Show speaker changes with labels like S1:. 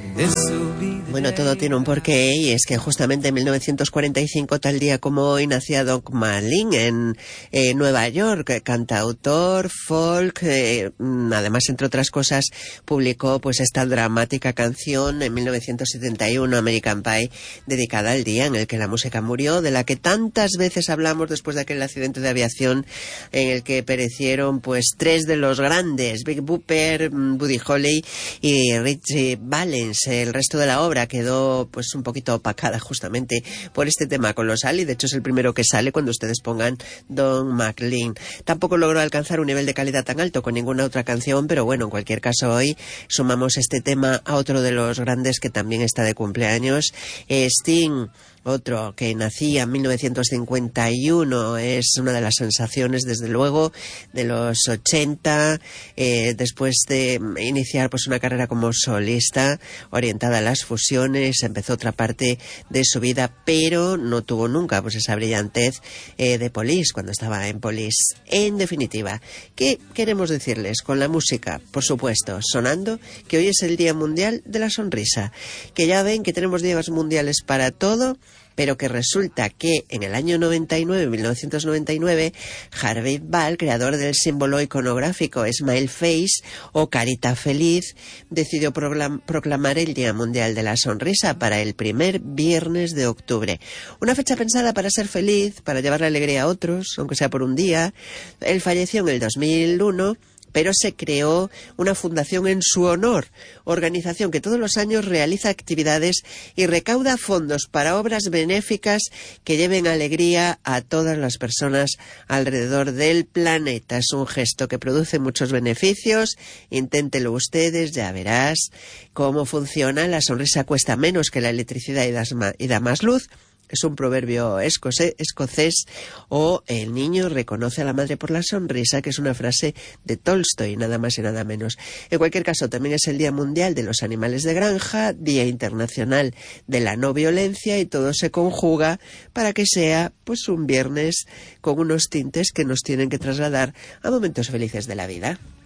S1: de su vida.
S2: Bueno, todo tiene un porqué, y es que justamente en 1945, tal día como hoy, nacía Don McLean en Nueva York, cantautor, folk, además, entre otras cosas, publicó pues esta dramática canción en 1971, American Pie, dedicada al día en el que la música murió, de la que tantas veces hablamos después de aquel accidente de aviación en el que perecieron pues tres de los grandes, Big Bopper, Buddy Holly y Ritchie Valens. El resto de la obra quedó pues un poquito opacada justamente por este tema colosal, y de hecho es el primero que sale cuando ustedes pongan Don McLean. Tampoco logró alcanzar un nivel de calidad tan alto con ninguna otra canción, pero bueno, en cualquier caso hoy sumamos este tema a otro de los grandes que también está de cumpleaños, Sting. Otro que nacía en 1951, es una de las sensaciones, desde luego, de los 80, después de iniciar pues una carrera como solista orientada a las fusiones. Empezó otra parte de su vida, pero no tuvo nunca pues esa brillantez de Police, cuando estaba en Police. En definitiva, ¿qué queremos decirles con la música? Por supuesto, sonando que hoy es el Día Mundial de la Sonrisa, que ya ven que tenemos días mundiales para todo, pero que resulta que en el año 1999, Harvey Ball, creador del símbolo iconográfico Smile Face o Carita Feliz, decidió proclamar el Día Mundial de la Sonrisa para el primer viernes de octubre. Una fecha pensada para ser feliz, para llevar la alegría a otros, aunque sea por un día. Él falleció en el 2001, pero se creó una fundación en su honor, organización que todos los años realiza actividades y recauda fondos para obras benéficas que lleven alegría a todas las personas alrededor del planeta. Es un gesto que produce muchos beneficios. Inténtelo ustedes, ya verás cómo funciona. La sonrisa cuesta menos que la electricidad y da más luz. Es un proverbio escocés, o el niño reconoce a la madre por la sonrisa, que es una frase de Tolstoy, nada más y nada menos. En cualquier caso, también es el Día Mundial de los Animales de Granja, Día Internacional de la No Violencia, y todo se conjuga para que sea pues un viernes con unos tintes que nos tienen que trasladar a momentos felices de la vida.